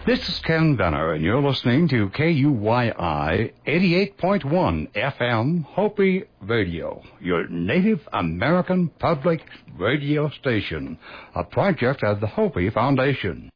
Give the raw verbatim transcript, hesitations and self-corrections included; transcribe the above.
This is Ken Benner, and you're listening to K U Y I eighty-eight point one F M Hopi Radio, your Native American public radio station, a project of the Hopi Foundation.